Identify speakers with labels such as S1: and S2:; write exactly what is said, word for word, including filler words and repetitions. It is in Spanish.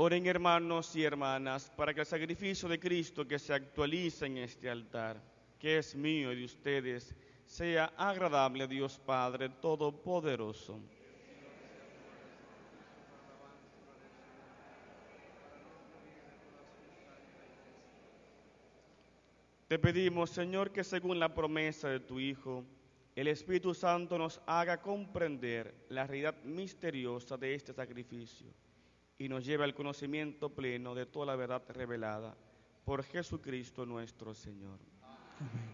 S1: Oren, hermanos y hermanas, para que el sacrificio de Cristo que se actualiza en este altar, que es mío y de ustedes, sea agradable a Dios Padre Todopoderoso. Te pedimos, Señor, que según la promesa de tu Hijo, el Espíritu Santo nos haga comprender la realidad misteriosa de este sacrificio y nos lleve al conocimiento pleno de toda la verdad revelada por Jesucristo nuestro Señor.
S2: Amén.